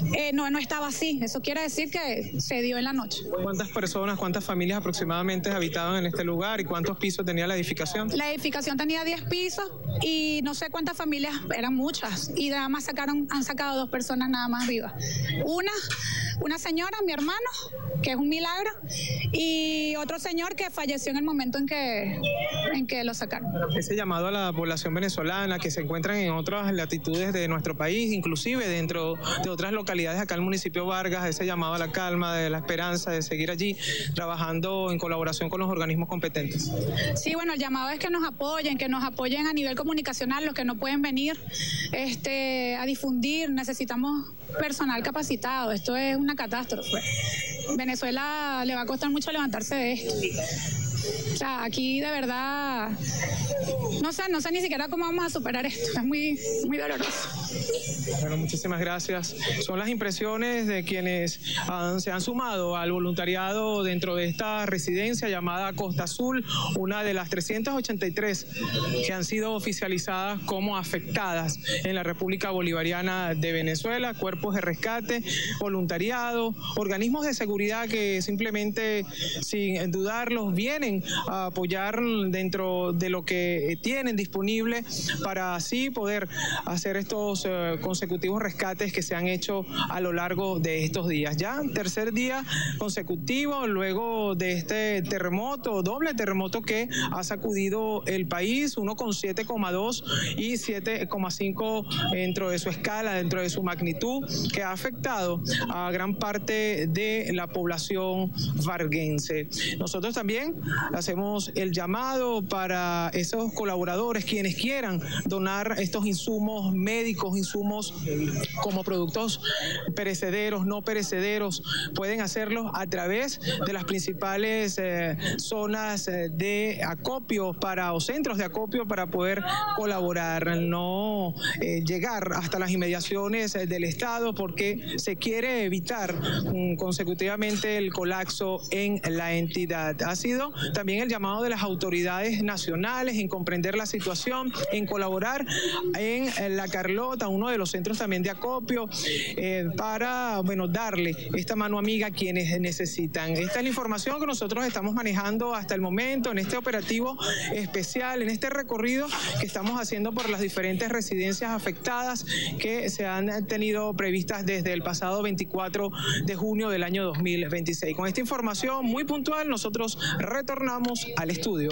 no estaba así. Eso quiere decir que se dio en la noche. ¿Cuántas personas, cuántas familias aproximadamente habitaban en este lugar y cuántos pisos tenía la edificación? La edificación tenía 10 pisos y no sé cuántas familias, eran muchas, y nada más han sacado 2 personas nada más vivas. Una señora, mi hermano, que es un milagro, y otro señor que falleció en el momento en que lo sacaron. Ese llamado a la población venezolana que se encuentran en otras latitudes de nuestro país, inclusive dentro de otras localidades acá en el municipio Vargas, ese llamado a la calma, de la esperanza, de seguir allí trabajando en colaboración con los organismos competentes. Sí, bueno, el llamado es que nos apoyen a nivel comunicacional, los que no pueden venir a difundir. Necesitamos personal capacitado. Esto es una catástrofe. Venezuela le va a costar mucho levantarse de esto. O sea, aquí de verdad no sé ni siquiera cómo vamos a superar esto. Es muy doloroso. Bueno, muchísimas gracias. Son las impresiones de quienes se han sumado al voluntariado dentro de esta residencia llamada Costa Azul, una de las 383 que han sido oficializadas como afectadas en la República Bolivariana de Venezuela, cuerpos de rescate, voluntariado, organismos de seguridad que simplemente, sin dudarlos, vienen a apoyar dentro de lo que tienen disponible para así poder hacer estos consecutivos rescates que se han hecho a lo largo de estos días. Ya tercer día consecutivo luego de este terremoto, doble terremoto que ha sacudido el país, uno con 7,2 y 7,5 dentro de su escala, dentro de su magnitud, que ha afectado a gran parte de la población varguense. Nosotros también hacemos el llamado para esos colaboradores, quienes quieran donar estos insumos médicos, insumos como productos perecederos, no perecederos, pueden hacerlo a través de las principales zonas de acopio o centros de acopio para poder colaborar, no llegar hasta las inmediaciones del Estado, porque se quiere evitar consecutivamente el colapso en la entidad. Ha sido también el llamado de las autoridades nacionales en comprender la situación, en colaborar en La Carlota, uno de los centros también de acopio, para darle esta mano amiga a quienes necesitan. Esta es la información que nosotros estamos manejando hasta el momento en este operativo especial, en este recorrido que estamos haciendo por las diferentes residencias afectadas que se han tenido previstas desde el pasado 24 de junio del año 2026. Con esta información muy puntual, nosotros retornamos al estudio.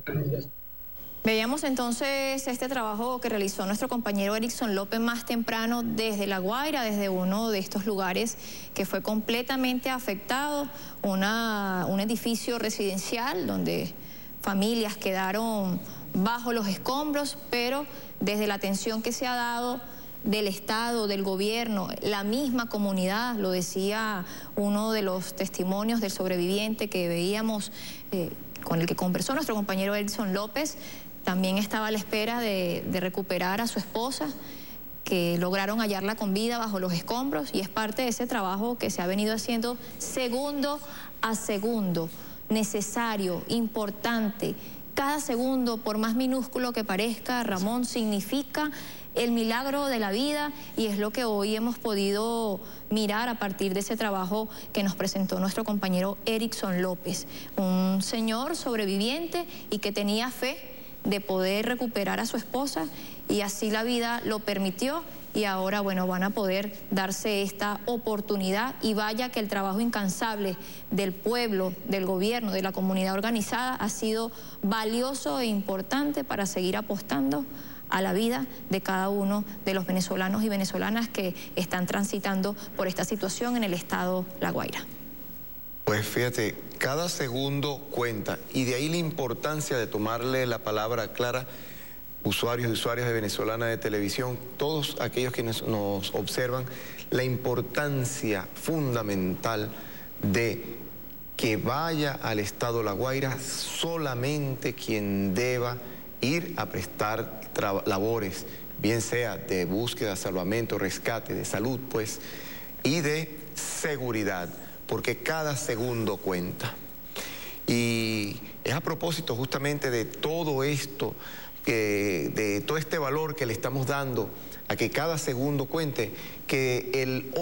Veíamos entonces este trabajo que realizó nuestro compañero Erickson López más temprano desde La Guaira, desde uno de estos lugares que fue completamente afectado, un edificio residencial donde familias quedaron bajo los escombros, pero desde la atención que se ha dado del Estado, del gobierno, la misma comunidad, lo decía uno de los testimonios del sobreviviente que veíamos, con el que conversó nuestro compañero Erickson López, también estaba a la espera de recuperar a su esposa, que lograron hallarla con vida bajo los escombros, y es parte de ese trabajo que se ha venido haciendo segundo a segundo, necesario, importante. Cada segundo, por más minúsculo que parezca, Ramón, significa el milagro de la vida, y es lo que hoy hemos podido mirar a partir de ese trabajo que nos presentó nuestro compañero Erickson López, un señor sobreviviente y que tenía fe de poder recuperar a su esposa, y así la vida lo permitió, y ahora, bueno, van a poder darse esta oportunidad, y vaya que el trabajo incansable del pueblo, del gobierno, de la comunidad organizada ha sido valioso e importante para seguir apostando a la vida de cada uno de los venezolanos y venezolanas que están transitando por esta situación en el estado La Guaira. Pues fíjate, cada segundo cuenta, y de ahí la importancia de tomarle la palabra a Clara, usuarios y usuarias de Venezolana de Televisión, todos aquellos que nos observan, la importancia fundamental de que vaya al estado La Guaira solamente quien deba ir a prestar labores, bien sea de búsqueda, salvamento, rescate, de salud, pues, y de seguridad, porque cada segundo cuenta. Y es a propósito justamente de todo esto, de todo este valor que le estamos dando a que cada segundo cuente, que el